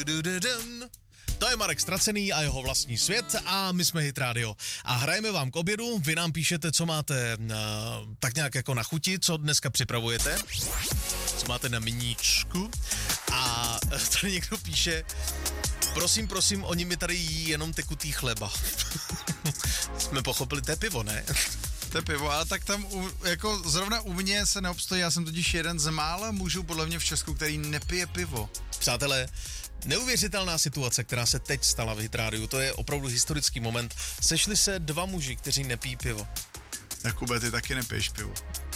To je Marek Ztracený a jeho vlastní svět a my jsme Hit Radio. A hrajeme vám k obědu, vy nám píšete, co máte tak nějak jako na chuti, co dneska připravujete, co máte na miníčku. A tady někdo píše, prosím, oni mi tady jí jenom tekutý chleba. Jsme pochopili, to je pivo, ne? To je pivo, ale tak tam jako zrovna u mě se neobstojí, já jsem totiž jeden z mála mužů podle mě v Česku, který nepije pivo. Přátelé, neuvěřitelná situace, která se teď stala v Hit Rádiu, to je opravdu historický moment. Sešli se dva muži, kteří nepí pivo. Jakube, ty taky nepiješ pivo.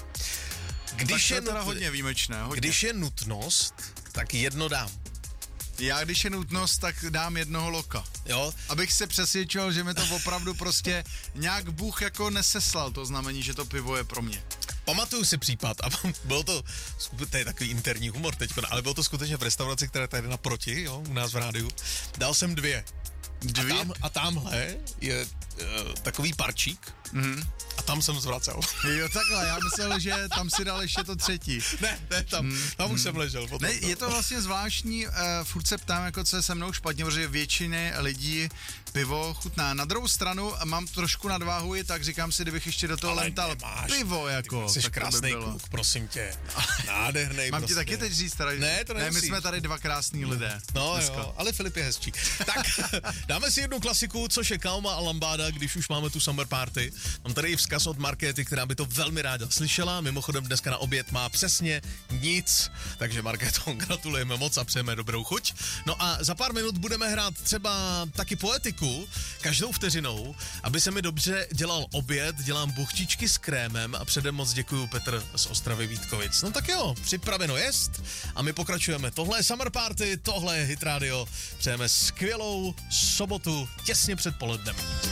Když je teda hodně výjimečné. Hodně. Když je nutnost, tak jedno dám. Já, když je nutnost, tak dám jednoho loka. Jo? Abych se přesvědčil, že mi to opravdu prostě nějak Bůh jako neseslal to znamení, že to pivo je pro mě. Pamatuju si případ a bylo to je takový interní humor teď, ale bylo to skutečně v restauraci, která je tady naproti, jo, u nás v rádiu. Dal jsem dvě. A tamhle je takový parčík a tam jsem zvracel. Jo, takhle, já myslel, že tam si dal ještě to třetí. Ne, tam už jsem ležel. Potom, ne, je to vlastně zvláštní, furt se ptám, jako co je se mnou špatně, protože většiny lidí pivo chutná. Na druhou stranu mám trošku nadváhu i tak, říkám si, kdybych ještě do toho lental pivo, jako. Jsi krásnej kluk, prosím tě. Nádhernej. Mám ti taky teď říct tady? Ne, to nemusíš. Ne, my jsme tady dva krásný lidé. No jo, ale Filip je hezčí. Tak, dáme si jednu klasiku, což je Kaoma a Lambada, když už máme tu summer party. Mám tady i vzkaz od Markéty, která by to velmi ráda slyšela. Mimochodem dneska na oběd má přesně nic, takže Markéto, gratulujeme moc a přejeme dobrou chuť. No a za pár minut budeme hrát třeba taky poetiku, každou vteřinou, aby se mi dobře dělal oběd, dělám buchtičky s krémem a předem moc děkuju Petr z Ostravy Vítkovic. No tak jo, připraveno jest a my pokračujeme. Tohle je Summer Party, tohle je Hit Radio. Přejeme skvělou sobotu těsně před polednem.